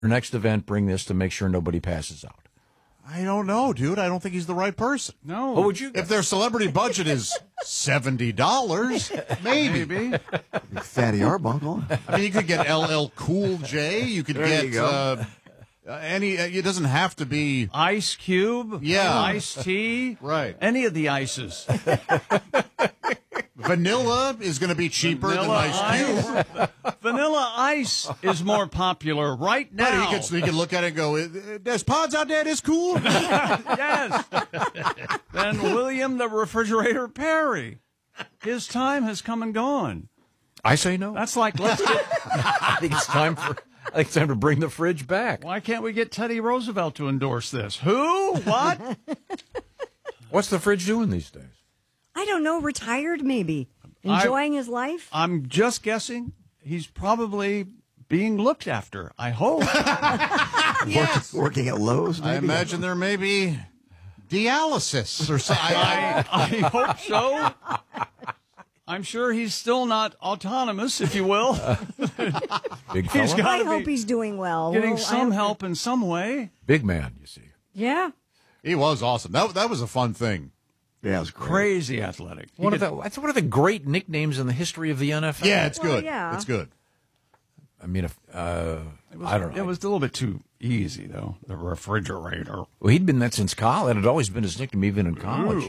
next event, bring this to make sure nobody passes out? I don't know, dude. I don't think he's the right person. No. What would you? If their celebrity budget is $70, maybe. Fatty Arbuckle. I mean, you could get LL Cool J. You could There you get go. any. It doesn't have to be. Ice Cube. Yeah. Ice Tea. Right. Any of the ices. Vanilla is going to be cheaper than Ice Cube. Vanilla Ice is more popular right now. But he could look at it and go, "There's pods out there. That's cool." Yes. Then William the Refrigerator Perry. His time has come and gone. I say no. That's like, let's get... I think it's time to bring the fridge back. Why can't we get Teddy Roosevelt to endorse this? Who? What? What's the fridge doing these days? I don't know. Retired, maybe. Enjoying his life? I'm just guessing. He's probably being looked after, I hope. Yes. Working at Lowe's, maybe? I imagine there may be dialysis or something. I hope so. I'm sure he's still not autonomous, if you will. Big He's fella? I gotta hope be he's doing well. getting Well, I some hope- help in some way. Big man, you see. Yeah. He was awesome. That was a fun thing. Yeah, it was great. Crazy athletic. That's one of the great nicknames in the history of the NFL. Yeah, it's good. yeah. It's good. I mean, I don't know. It was a little bit too easy, though. The refrigerator. Well, he'd been that since college. It had always been his nickname, even in college.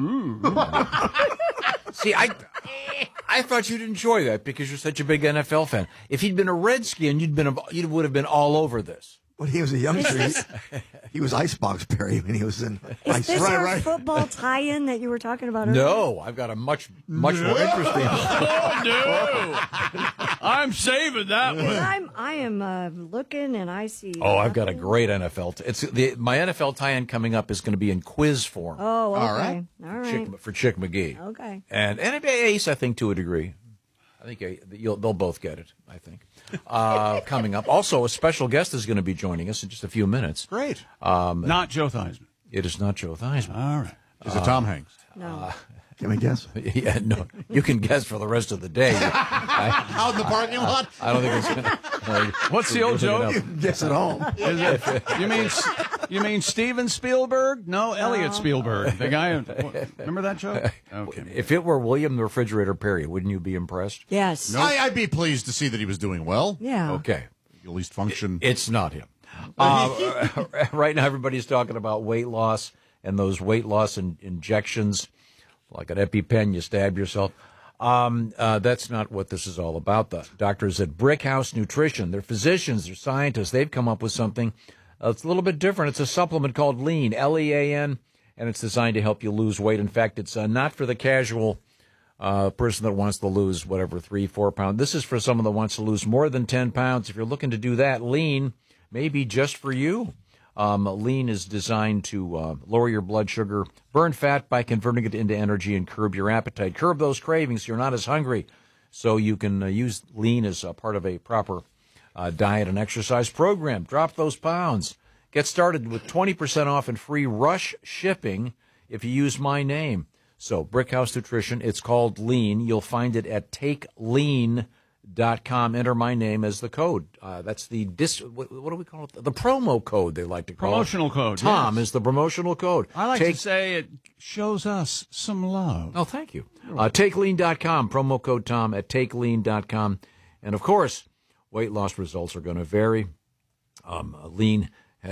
See, I thought you'd enjoy that because you're such a big NFL fan. If he'd been a Redskin, you would have been all over this. When he was a youngster, he was Icebox Perry when he was in Is this Right, our right. football tie-in that you were talking about earlier? No, I've got a much more interesting. Oh, no. I'm saving that one. I am looking and I see. Oh, I've got a great NFL. My NFL tie-in coming up is going to be in quiz form. Oh, okay. All right. All right. For Chick McGee. Okay. And Ace, I think, to a degree. I think they'll both get it, I think. Coming up. Also, a special guest is going to be joining us in just a few minutes. Great. Not Joe Theismann. It is not Joe Theismann. All right. Is it Tom Hanks? No. Can we guess? Yeah, no, you can guess for the rest of the day. Out in the parking lot? I don't think it's going to... What's the old joke? Guess at home. You mean Steven Spielberg? No, Elliot Spielberg. The guy. Remember that joke? Okay. If it were William the Refrigerator Perry, wouldn't you be impressed? Yes. I'd be pleased to see that he was doing well. Yeah. Okay. At least function. It's not him. Right now, everybody's talking about weight loss and those weight loss injections, like an EpiPen, you stab yourself. That's not what this is all about. The doctors at Brickhouse Nutrition, they're physicians, they're scientists. They've come up with something it's a little bit different. It's a supplement called Lean, Lean, and it's designed to help you lose weight. In fact, it's not for the casual person that wants to lose, 3-4 pounds. This is for someone that wants to lose more than 10 pounds. If you're looking to do that, Lean may be just for you. Lean is designed to lower your blood sugar, burn fat by converting it into energy, and curb your appetite. Curb those cravings so you're not as hungry. So you can use Lean as a part of a proper diet and exercise program. Drop those pounds. Get started with 20% off and free rush shipping if you use my name. So Brickhouse Nutrition, it's called Lean. You'll find it at TakeLean.com. Enter my name as the code. That's the what do we call it? The promo code they like to call Promotional it. code. Tom yes. is the promotional code. I like to say it shows us some love. Oh, thank you. TakeLean.com, promo code Tom at TakeLean.com. And, of course, weight loss results are going to vary. Lean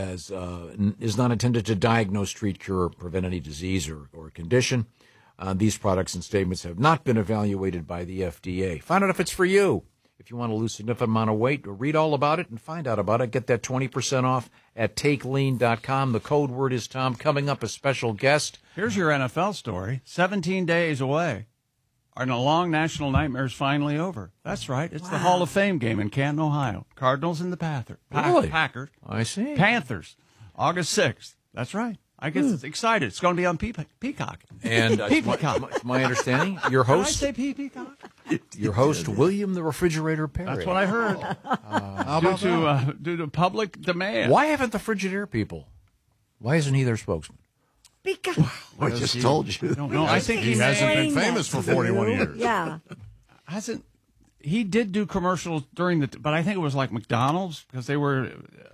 is not intended to diagnose, treat, cure, or prevent any disease or condition. These products and statements have not been evaluated by the FDA. Find out if it's for you. If you want to lose a significant amount of weight, read all about it and find out about it. Get that 20% off at TakeLean.com. The code word is Tom. Coming up, a special guest. Here's your NFL story. 17 days away. And a long national nightmare is finally over. That's right. It's the Hall of Fame game in Canton, Ohio. Cardinals and the Really? Packers. I see. Panthers. August 6th. That's right. I get excited. It's going to be on Peacock. And it's my understanding, your Did I host, say Peacock? William the Refrigerator Perry. That's what I heard. Due to public demand. Why haven't the Frigidaire people? Why isn't he their spokesman? Because I just told you. No, I think He hasn't been famous for 41 years. Yeah. hasn't He did do commercials during but I think it was like McDonald's because they were